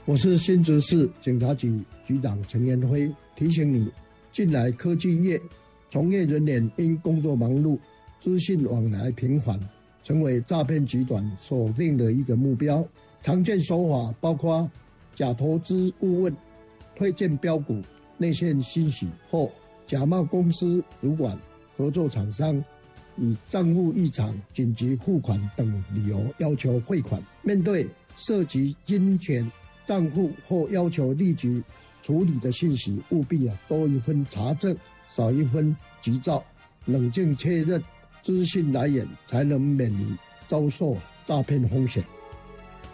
我是新竹市警察局局长陈延辉，提醒你，近来科技业从业人员因工作忙碌，资讯往来频繁，成为诈骗集团锁定的一个目标。常见手法包括假投资顾问、推荐标股、内线信息或假冒公司主管、合作厂商，以账户异常、紧急付款等理由要求汇款。面对涉及金钱账户或要求立即处理的信息，务必多一分查证，少一分急躁，冷静确认资讯来源，才能免于遭受诈骗风险。